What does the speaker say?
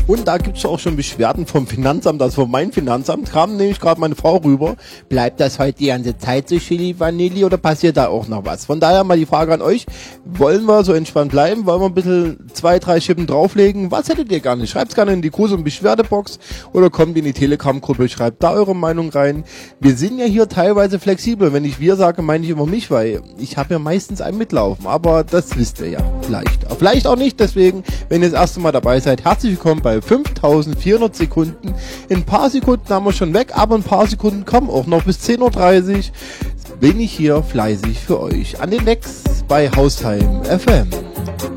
Und da gibt's auch schon Beschwerden vom Finanzamt, also von meinem Finanzamt, kam nämlich gerade meine Frau rüber. Bleibt das heute die ganze Zeit so Chili Vanilli oder passiert da auch noch was? Von daher mal die Frage an euch, wollen wir so entspannt bleiben? Wollen wir ein bisschen 2-3 Schippen drauflegen? Was hättet ihr gerne? Schreibt's gerne in die Gruß- und Beschwerdebox oder kommt in die Telegram-Gruppe, schreibt da eure Meinung rein. Wir sind ja hier teilweise flexibel. Wenn ich wir sage, meine ich immer mich, weil ich habe ja meistens einen mitlaufen, aber das wisst ihr ja. Vielleicht auch nicht, deswegen, wenn ihr das erste Mal dabei seid, herzlich willkommen bei 5400 Sekunden. In ein paar Sekunden haben wir schon weg, aber ein paar Sekunden kommen auch noch. Bis 10.30 Uhr bin ich hier fleißig für euch. An den Decks bei Haustime FM.